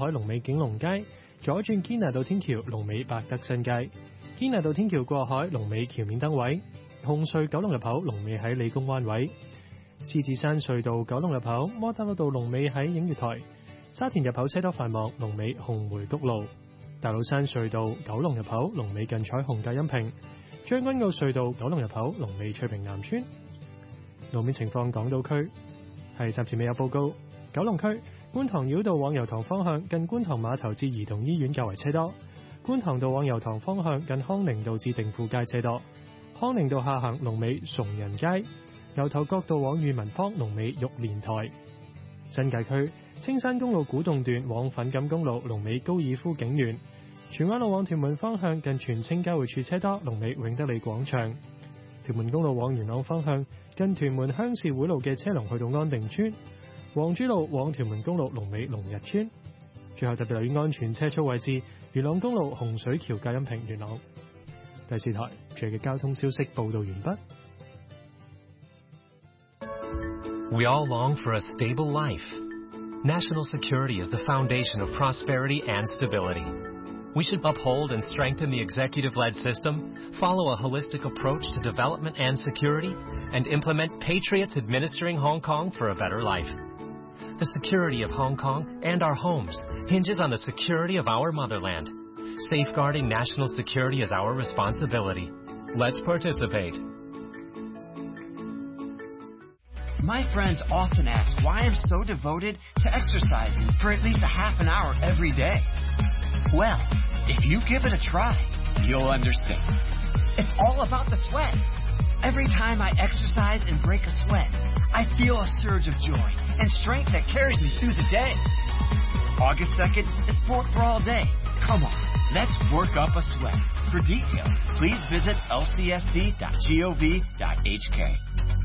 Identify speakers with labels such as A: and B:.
A: 海龍尾景隆街，左轉堅拿道天橋龍尾百德新街，堅拿道天橋過海龍尾橋面燈位，紅隧九龍入口龍尾喺理工灣位，獅子山隧道九龍入口摩打路道龍尾喺映月台，沙田入口車多繁忙龍尾紅梅谷路，大老山隧道九龍入口龍尾近彩虹隔音屏，將軍澳隧道九龍入口龍尾翠屏南村。路面情況，港島區係暫時未有報告。九龍區觀塘繞道往油塘方向近觀塘碼頭至兒童醫院較為車多，觀塘道往油塘方向近康寧道至定富街車多，康寧道下行龍尾崇仁街，牛頭角道往裕民坊龍尾玉蓮台。新界區青山公路古洞段往粉錦公路龍尾高爾夫景園，荃灣路往屯門方向近荃青交匯處車多龍尾永德里廣場，屯門公路往元朗方向近屯門鄉事會路嘅車龍去到安定村，黃珠路往屯門公路龍尾龍日村。最後特別留意安全車速位置，元朗公路洪水橋隔音屏元朗。第4台最嘅交通消息報道完畢。
B: We all long for a stable life. National security is the foundation of prosperity and stability. We should uphold and strengthen the executive-led system, follow a holistic approach to development and security, and implement patriots administering Hong Kong for a better life. The security of Hong Kong and our homes hinges on the security of our motherland. Safeguarding national security is our responsibility. Let's participate.
C: My friends often ask why I'm so devoted to exercising for at least a half an hour every day. Well, if you give it a try, you'll understand. It's all about the sweat. Every time I exercise and break a sweat, I feel a surge of joy and strength that carries me through the day. August 2nd is Sport for All Day. Come on, let's work up a sweat. For details, please visit lcsd.gov.hk.